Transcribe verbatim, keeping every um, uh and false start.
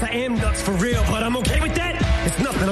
I am nuts for real, but I'm okay with that. It's nothing.